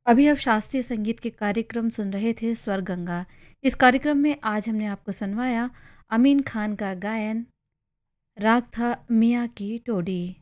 अभी आप शास्त्रीय संगीत के कार्यक्रम सुन रहे थे स्वर गंगा। इस कार्यक्रम में आज हमने आपको सुनवाया अमीन खान का गायन। राग था मियाँ की टोडी।